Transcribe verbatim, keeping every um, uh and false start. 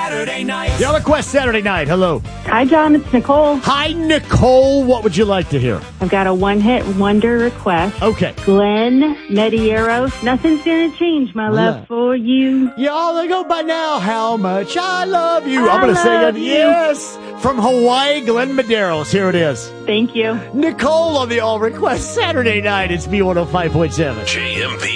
Saturday night. Your request Saturday night. Hello. Hi, John. It's Nicole. Hi, Nicole. What would you like to hear? I've got a one-hit wonder request. Okay. Glenn Medeiros. Nothing's gonna change my love Love. for you. Y'all they go by now how much I love you. I I'm going to sing love it. you. Yes. From Hawaii, Glenn Medeiros. Here it is. Thank you. Nicole on the All Request Saturday night. It's B one oh five point seven. J M P.